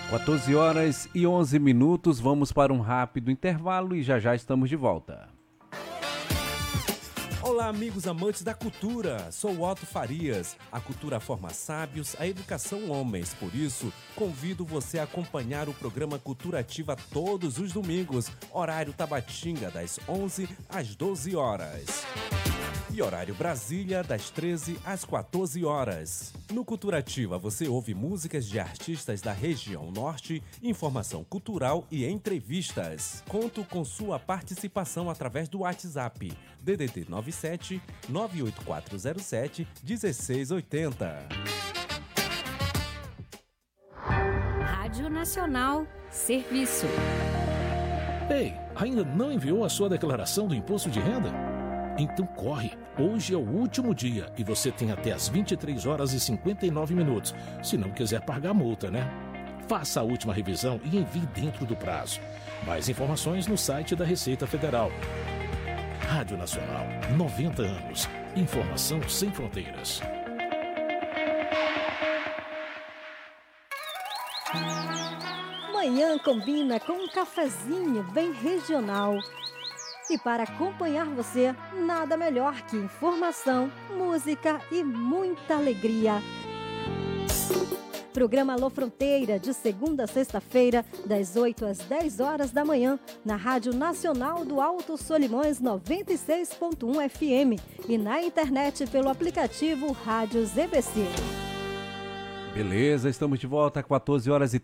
14 horas e 11 minutos, vamos para um rápido intervalo e já já estamos de volta. Olá, amigos amantes da cultura, sou Otto Farias. A cultura forma sábios, a educação homens. Por isso, convido você a acompanhar o programa Cultura Ativa todos os domingos, horário Tabatinga, das 11 às 12 horas. E horário Brasília, das 13 às 14 horas. No Cultura Ativa você ouve músicas de artistas da região norte, informação cultural e entrevistas. Conto com sua participação através do WhatsApp DDD 97 98407 1680. Rádio Nacional, serviço. Ei, ainda não enviou a sua declaração do imposto de renda? Então corre, hoje é o último dia e você tem até as 23 horas e 59 minutos, se não quiser pagar a multa, né? Faça a última revisão e envie dentro do prazo. Mais informações no site da Receita Federal. Rádio Nacional, 90 anos. Informação sem fronteiras. Manhã combina com um cafezinho bem regional. E para acompanhar você, nada melhor que informação, música e muita alegria. Programa Alô Fronteira, de segunda a sexta-feira, das 8 às 10 horas da manhã, na Rádio Nacional do Alto Solimões 96.1 FM e na internet pelo aplicativo Rádio ZBC. Beleza, estamos de volta, 14 horas e